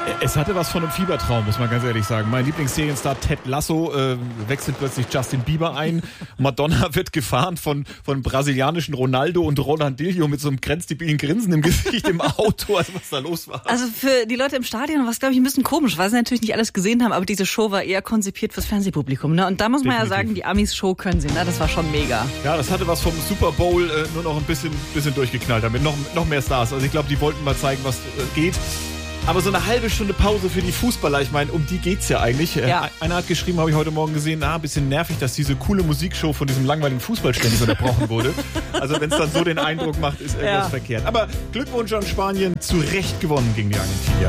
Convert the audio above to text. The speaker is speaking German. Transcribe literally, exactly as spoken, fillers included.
Es hatte was von einem Fiebertraum, muss man ganz ehrlich sagen. Mein Lieblingsserienstar Ted Lasso äh, wechselt plötzlich Justin Bieber ein. Madonna wird gefahren von von brasilianischen Ronaldo und Ronaldinho mit so einem grenzdebilen Grinsen im Gesicht im Auto, also was da los war. Also für die Leute im Stadion war es, glaube ich, ein bisschen komisch, weil sie natürlich nicht alles gesehen haben, aber diese Show war eher konzipiert fürs Fernsehpublikum. Ne? Und da muss man Definitiv. ja sagen, die Amis-Show können sie, ne? Das war schon mega. Ja, das hatte was vom Super Bowl, äh, nur noch ein bisschen, bisschen durchgeknallt damit. Noch, noch mehr Stars. Also ich glaube, die wollten mal zeigen, was äh, geht. Aber so eine halbe Stunde Pause für die Fußballer, ich meine, um die geht's ja eigentlich. Ja. Einer hat geschrieben, habe ich heute Morgen gesehen, ah, ein bisschen nervig, dass diese coole Musikshow von diesem langweiligen Fußball ständig unterbrochen wurde. Also wenn es dann so den Eindruck macht, ist irgendwas ja. verkehrt. Aber Glückwunsch an Spanien, zu Recht gewonnen gegen die Argentinier.